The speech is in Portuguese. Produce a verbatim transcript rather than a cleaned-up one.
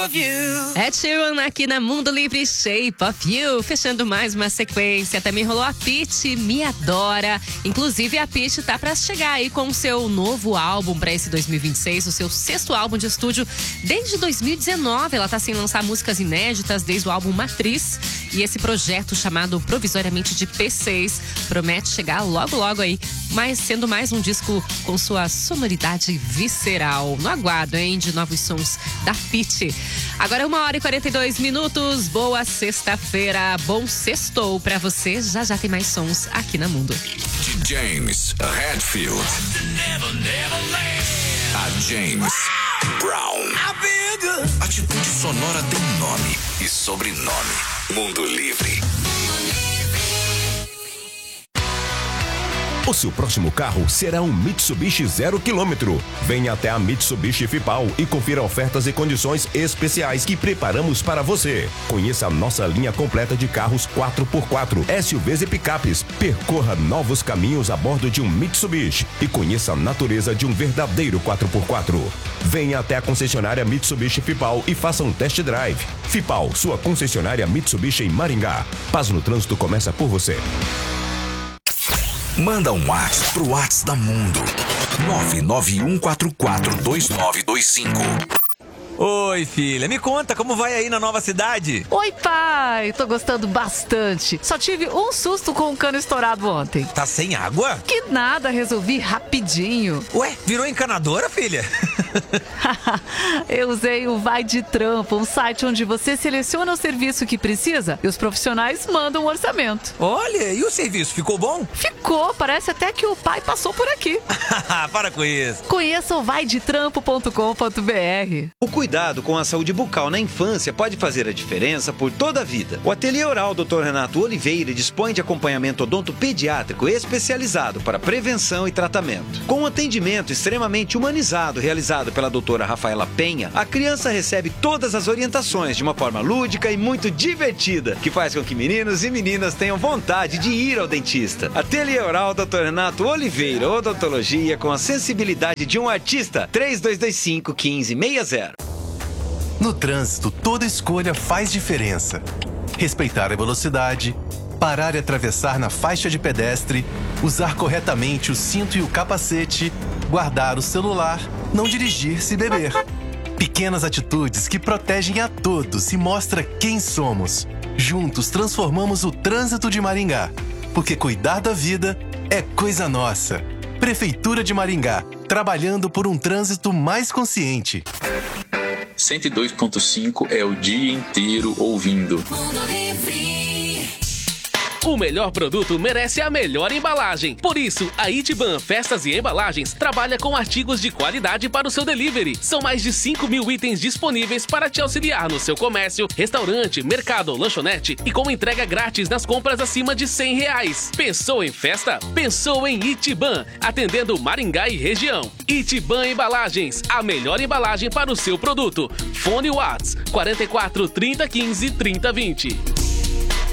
of you. Ed Sheeran aqui na Mundo Livre, Shape of You. Fechando mais uma sequência. Também rolou a Pitty, Me Adora. Inclusive, a Pitty tá pra chegar aí com o seu novo álbum pra esse dois mil e vinte e seis, o seu sexto álbum de estúdio desde dois mil e dezenove. Ela tá sem lançar músicas inéditas desde o álbum Matriz. E esse projeto, chamado provisoriamente de P seis, promete chegar logo, logo aí, mas sendo mais um disco com sua sonoridade visceral. No aguardo, hein, de novos sons da Pitty. Agora uma hora e quarenta e dois minutos. Boa sexta-feira, bom sextou pra você. Já já tem mais sons aqui na Mundo. De James Hetfield a James Brown. A atitude sonora tem nome e sobrenome. Mundo Livre. O seu próximo carro será um Mitsubishi zero quilômetro. Venha até a Mitsubishi Fipal e confira ofertas e condições especiais que preparamos para você. Conheça a nossa linha completa de carros quatro por quatro, S U Vs e picapes. Percorra novos caminhos a bordo de um Mitsubishi e conheça a natureza de um verdadeiro quatro por quatro. Venha até a concessionária Mitsubishi Fipal e faça um test drive. Fipal, sua concessionária Mitsubishi em Maringá. Paz no trânsito começa por você. Manda um WhatsApp pro WhatsApp da Mundo. nove nove um quatro quatro dois nove dois cinco. Oi, filha, me conta como vai aí na nova cidade? Oi, pai, tô gostando bastante. Só tive um susto com o cano estourado ontem. Tá sem água? Que nada, resolvi rapidinho. Ué, virou encanadora, filha? Eu usei o Vai de Trampo, um site onde você seleciona o serviço que precisa e os profissionais mandam um orçamento. Olha, e o serviço, ficou bom? Ficou, parece até que o pai passou por aqui. Para com isso. Conheça o vai de trampo ponto com ponto b r. O cuidado com a saúde bucal na infância pode fazer a diferença por toda a vida. O Ateliê Oral doutor Renato Oliveira dispõe de acompanhamento odontopediátrico especializado para prevenção e tratamento. Com um atendimento extremamente humanizado realizado pela doutora Rafaela Penha, a criança recebe todas as orientações de uma forma lúdica e muito divertida, que faz com que meninos e meninas tenham vontade de ir ao dentista. Ateliê Oral doutor Renato Oliveira, odontologia com a sensibilidade de um artista. três dois dois cinco, um cinco seis zero. No trânsito, toda escolha faz diferença. Respeitar a velocidade, parar e atravessar na faixa de pedestre, usar corretamente o cinto e o capacete, guardar o celular, não dirigir se beber. Pequenas atitudes que protegem a todos e mostram quem somos. Juntos transformamos o trânsito de Maringá, porque cuidar da vida é coisa nossa. Prefeitura de Maringá, trabalhando por um trânsito mais consciente. cento e dois ponto cinco é o dia inteiro ouvindo. O melhor produto merece a melhor embalagem. Por isso, a Itiban Festas e Embalagens trabalha com artigos de qualidade para o seu delivery. São mais de cinco mil itens disponíveis para te auxiliar no seu comércio, restaurante, mercado ou lanchonete e com entrega grátis nas compras acima de cem reais. Pensou em festa? Pensou em Itiban, atendendo Maringá e região. Itiban Embalagens, a melhor embalagem para o seu produto. Fone Whats quatro quatro, trinta, quinze, trinta, vinte.